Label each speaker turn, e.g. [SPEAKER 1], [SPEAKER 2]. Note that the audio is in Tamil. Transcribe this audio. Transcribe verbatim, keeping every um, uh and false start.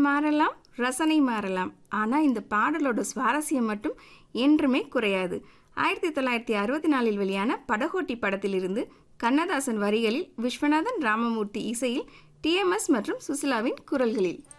[SPEAKER 1] மாறலாம், ரசனை மாறலாம், ஆனால் இந்த பாடலோட சுவாரஸ்யம் மட்டும் என்றுமே குறையாது. ஆயிரத்தி தொள்ளாயிரத்தி அறுபத்தி நாலில் வெளியான படகோட்டி படத்திலிருந்து கண்ணதாசன் வரிகளில் விஸ்வநாதன் ராமமூர்த்தி இசையில் டி எம் எஸ் மற்றும் சுசிலாவின் குரல்களில்